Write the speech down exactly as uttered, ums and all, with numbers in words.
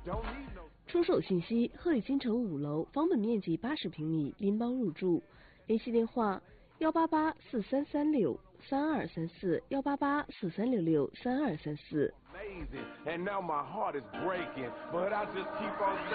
出售信息：鹤里新城五楼，房本面积八十平米，拎包入住。联系电话：幺八八四三三六三二三四，幺八八四三六六三二三四。